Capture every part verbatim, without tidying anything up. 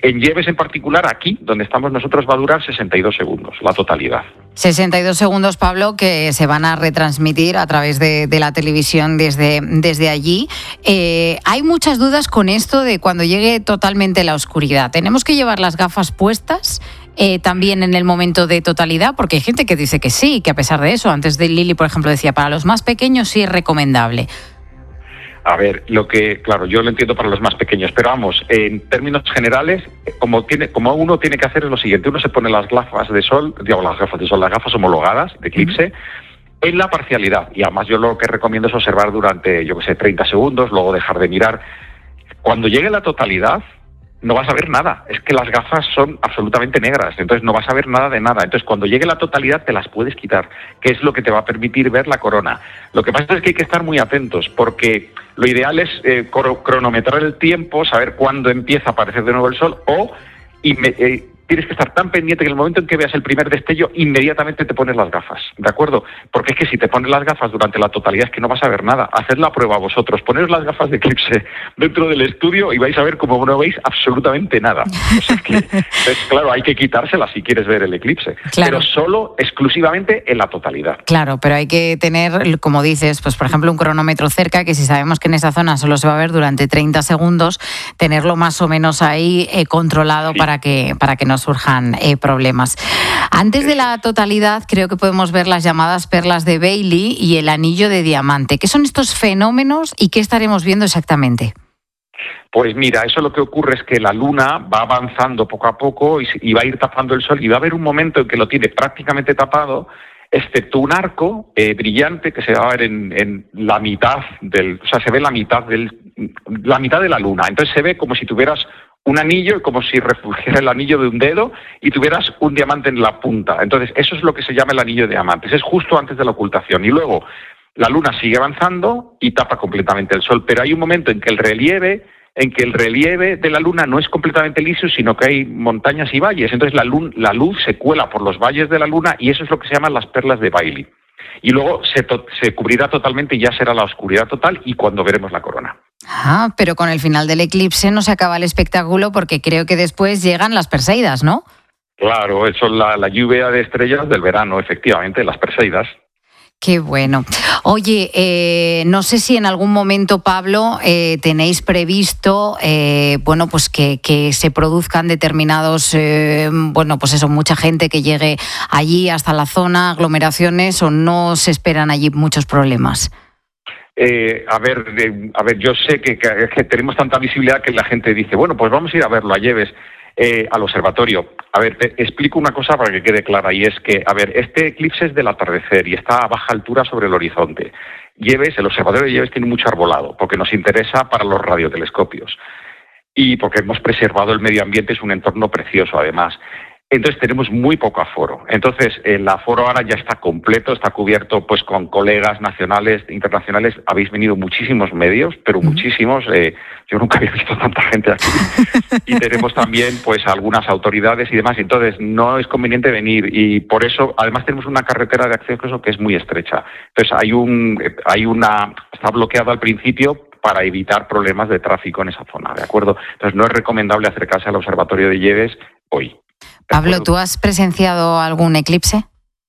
En Lleves en particular, aquí, donde estamos nosotros, va a durar sesenta y dos segundos, la totalidad. sesenta y dos segundos, Pablo, que se van a retransmitir a través de, de la televisión desde, desde allí. Eh, hay muchas dudas con esto de cuando llegue totalmente la oscuridad. ¿Tenemos que llevar las gafas puestas eh, también en el momento de totalidad? Porque hay gente que dice que sí, que a pesar de eso, antes de Lili, por ejemplo, decía, para los más pequeños sí es recomendable. A ver, lo que, claro, yo lo entiendo para los más pequeños, pero vamos, en términos generales, como tiene, como uno tiene que hacer es lo siguiente: uno se pone las gafas de sol, digo, las gafas de sol, las gafas homologadas de eclipse, uh-huh. en la parcialidad, y además yo lo que recomiendo es observar durante, yo que sé, treinta segundos, luego dejar de mirar. Cuando llegue la totalidad, no vas a ver nada, es que las gafas son absolutamente negras, entonces no vas a ver nada de nada. Entonces cuando llegue la totalidad te las puedes quitar, que es lo que te va a permitir ver la corona. Lo que pasa es que hay que estar muy atentos, porque lo ideal es eh, cronometrar el tiempo, saber cuándo empieza a aparecer de nuevo el sol, o inme- eh, tienes que estar tan pendiente que en el momento en que veas el primer destello, inmediatamente te pones las gafas, ¿de acuerdo? Porque es que si te pones las gafas durante la totalidad es que no vas a ver nada. Haced la prueba vosotros, poneros las gafas de eclipse dentro del estudio y vais a ver como no veis absolutamente nada. O sea, es que, es, claro, hay que quitárselas si quieres ver el eclipse, claro. Pero solo, exclusivamente en la totalidad. Claro, pero hay que tener, como dices, pues por ejemplo un cronómetro cerca, que si sabemos que en esa zona solo se va a ver durante treinta segundos, tenerlo más o menos ahí eh, controlado, sí. para que, para que no surjan eh, problemas. Antes de la totalidad, creo que podemos ver las llamadas perlas de Bailey y el anillo de diamante. ¿Qué son estos fenómenos y qué estaremos viendo exactamente? Pues mira, eso lo que ocurre es que la luna va avanzando poco a poco y, y va a ir tapando el sol, y va a haber un momento en que lo tiene prácticamente tapado, excepto un arco eh, brillante que se va a ver en, en la mitad del, o sea, se ve la mitad del, la mitad de la luna. Entonces se ve como si tuvieras un anillo, como si refugiara el anillo de un dedo y tuvieras un diamante en la punta. Entonces eso es lo que se llama el anillo de diamantes. Es justo antes de la ocultación. Y luego la luna sigue avanzando y tapa completamente el sol. Pero hay un momento en que el relieve, en que el relieve de la luna no es completamente liso, sino que hay montañas y valles. Entonces la luz, la luz se cuela por los valles de la luna y eso es lo que se llaman las perlas de Bailey. Y luego se, to- se cubrirá totalmente y ya será la oscuridad total, y cuando veremos la corona. Ah, pero con el final del eclipse no se acaba el espectáculo, porque creo que después llegan las Perseidas, ¿no? Claro, eso es la, la lluvia de estrellas del verano, efectivamente, las Perseidas. Qué bueno. Oye, eh, no sé si en algún momento, Pablo, eh, tenéis previsto, eh, bueno, pues que, que se produzcan determinados, eh, bueno, pues eso, mucha gente que llegue allí hasta la zona, aglomeraciones, o no se esperan allí muchos problemas. Eh, a ver, eh, a ver, yo sé que, que, que tenemos tanta visibilidad que la gente dice, bueno, pues vamos a ir a verlo a Lleves. Eh, al observatorio. A ver, te explico una cosa para que quede clara, y es que, a ver, este eclipse es del atardecer y está a baja altura sobre el horizonte. Lleves, el observatorio de Lleves tiene mucho arbolado, porque nos interesa para los radiotelescopios y porque hemos preservado el medio ambiente, es un entorno precioso además. Entonces tenemos muy poco aforo. Entonces el aforo ahora ya está completo, está cubierto pues con colegas nacionales, internacionales. Habéis venido muchísimos medios, pero uh-huh. muchísimos. Eh, yo nunca había visto tanta gente aquí. Y tenemos también pues algunas autoridades y demás. Entonces no es conveniente venir, y por eso además tenemos una carretera de acceso que es muy estrecha. Entonces hay un, hay una, está bloqueado al principio para evitar problemas de tráfico en esa zona, ¿de acuerdo? Entonces no es recomendable acercarse al observatorio de Lleves hoy. Pablo, ¿tú has presenciado algún eclipse?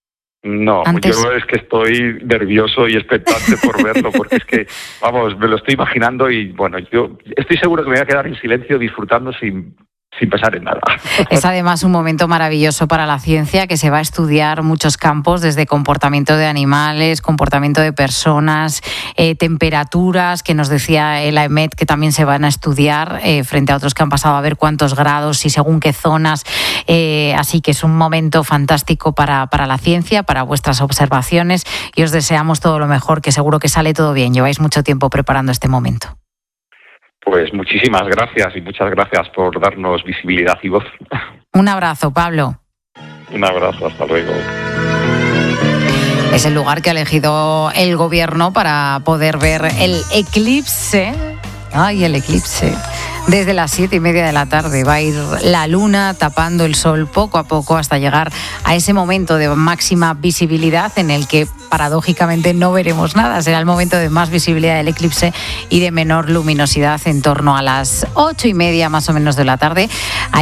No, ¿Antes? Yo es que estoy nervioso y expectante por verlo, porque es que, vamos, me lo estoy imaginando y, bueno, yo estoy seguro que me voy a quedar en silencio disfrutando sin... sin pensar en nada. Es además un momento maravilloso para la ciencia, que se va a estudiar muchos campos, desde comportamiento de animales, comportamiento de personas, eh, temperaturas, que nos decía el AEMET que también se van a estudiar eh, frente a otros que han pasado, a ver cuántos grados y según qué zonas. Eh, así que es un momento fantástico para, para la ciencia, para vuestras observaciones, y os deseamos todo lo mejor, que seguro que sale todo bien. Lleváis mucho tiempo preparando este momento. Pues muchísimas gracias, y muchas gracias por darnos visibilidad y voz. Un abrazo, Pablo. Un abrazo, hasta luego. Es el lugar que ha elegido el gobierno para poder ver el eclipse. Ay, el eclipse. Desde las siete y media de la tarde va a ir la luna tapando el sol poco a poco hasta llegar a ese momento de máxima visibilidad en el que paradójicamente no veremos nada. Será el momento de más visibilidad del eclipse y de menor luminosidad en torno a las ocho y media más o menos de la tarde. Ahí